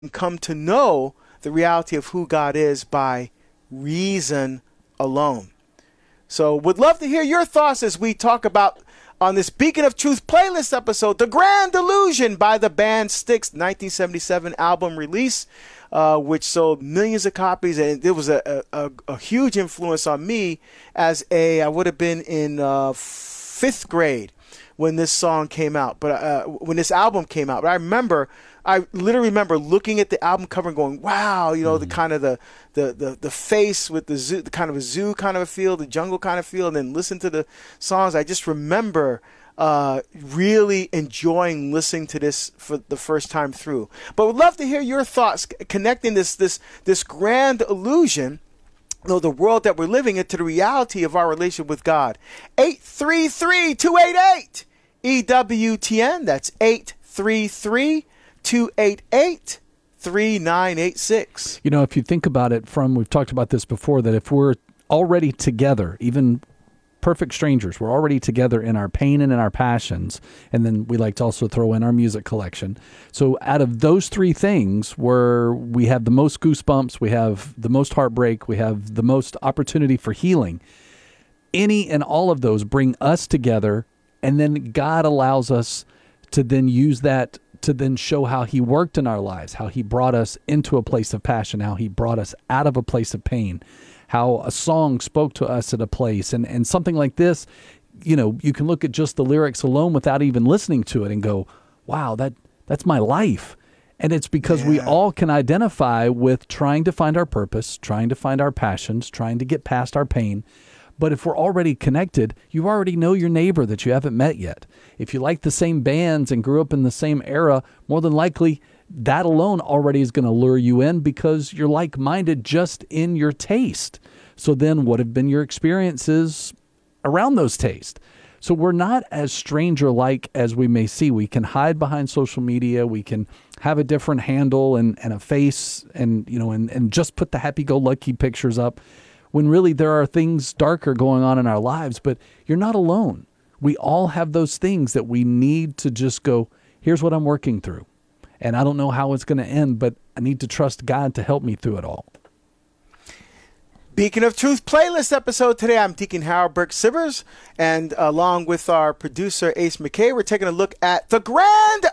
and come to know the reality of who God is by reason alone. So would love to hear your thoughts as we talk about on this Beacon of Truth playlist episode, The Grand Illusion by the band Styx, 1977 album release, which sold millions of copies. And it was a huge influence on me as I would have been in fifth grade when this song came out, when this album came out. But I literally remember looking at the album cover and going, wow, the kind of the face with the zoo, the kind of a zoo kind of a feel, the jungle kind of feel, and then listen to the songs. I just remember really enjoying listening to this for the first time through. But would love to hear your thoughts connecting this grand illusion, the world that we're living in, to the reality of our relationship with God. 833-288-EWTN. That's 833-288-3986. If you think about it we've talked about this before, that if we're already together, even perfect strangers, we're already together in our pain and in our passions, and then we like to also throw in our music collection. So out of those three things, where we have the most goosebumps, we have the most heartbreak, we have the most opportunity for healing, any and all of those bring us together, and then God allows us to then use that to then show how he worked in our lives, how he brought us into a place of passion, how he brought us out of a place of pain, how a song spoke to us at a place. And something like this, you can look at just the lyrics alone without even listening to it and go, wow, that's my life. And it's because we all can identify with trying to find our purpose, trying to find our passions, trying to get past our pain. But if we're already connected, you already know your neighbor that you haven't met yet. If you like the same bands and grew up in the same era, more than likely that alone already is going to lure you in because you're like-minded just in your taste. So then what have been your experiences around those tastes? So we're not as stranger-like as we may see. We can hide behind social media. We can have a different handle and a face and just put the happy-go-lucky pictures up, when really there are things darker going on in our lives. But you're not alone. We all have those things that we need to just go, here's what I'm working through. And I don't know how it's going to end, but I need to trust God to help me through it all. Beacon of Truth playlist episode today. I'm Deacon Harold Burke-Sivers, and along with our producer Ace McKay, we're taking a look at The Grand